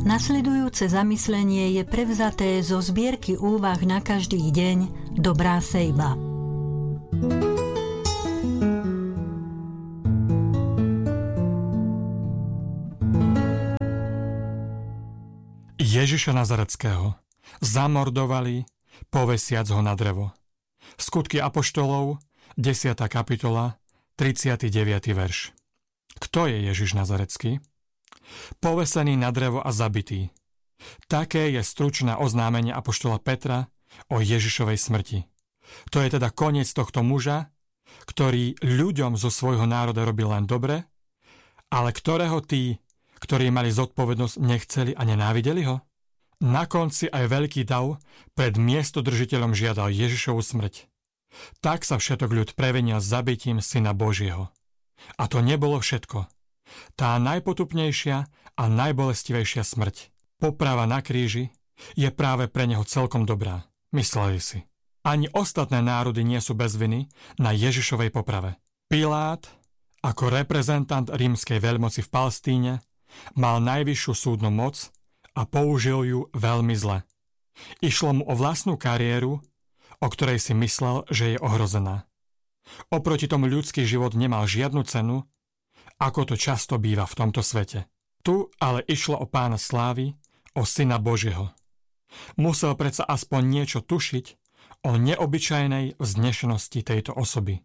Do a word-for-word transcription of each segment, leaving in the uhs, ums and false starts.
Nasledujúce zamyslenie je prevzaté zo zbierky úvah na každý deň Dobrá sejba. Ježiša Nazareckého zamordovali, povesiac ho na drevo. Skutky apoštolov, desiata kapitola, tridsiaty deviaty verš. Kto je Ježiš Nazarecký? Povesený na drevo a zabitý. Také je stručné oznámenie apoštola Petra o Ježišovej smrti. To je teda koniec tohto muža, ktorý ľuďom zo svojho národa robil len dobre, ale ktorého tí, ktorí mali zodpovednosť, nechceli a nenávideli ho? Na konci aj veľký dav pred miestodržiteľom žiadal Ježišovu smrť. Tak sa všetok ľud previnil zabitím Syna Božieho. A to nebolo všetko. Tá najpotupnejšia a najbolestivejšia smrť, poprava na kríži, je práve pre neho celkom dobrá, mysleli si. Ani ostatné národy nie sú bez viny na Ježišovej poprave. Pilát, ako reprezentant rímskej veľmoci v Palestíne, mal najvyššiu súdnu moc a použil ju veľmi zle. Išlo mu o vlastnú kariéru, o ktorej si myslel, že je ohrozená. Oproti tomu ľudský život nemal žiadnu cenu, ako to často býva v tomto svete. Tu ale išlo o Pána slávy, o Syna Božieho. Musel predsa aspoň niečo tušiť o neobyčajnej vznešenosti tejto osoby.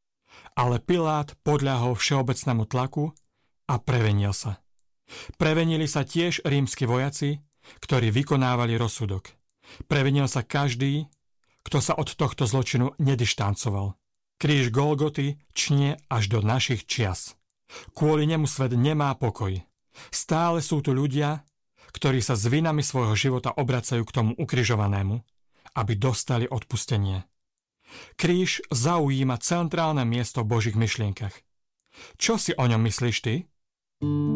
Ale Pilát podľahol všeobecnému tlaku a prevenil sa. Prevenili sa tiež rímski vojaci, ktorí vykonávali rozsudok. Prevenil sa každý, kto sa od tohto zločinu nedištancoval. Kríž Golgoty čnie až do našich čias. Kvôli nemu svet nemá pokoj. Stále sú tu ľudia, ktorí sa s vinami svojho života obracajú k tomu ukrižovanému, aby dostali odpustenie. Kríž zaujíma centrálne miesto v Božích myšlienkach. Čo si o ňom myslíš ty?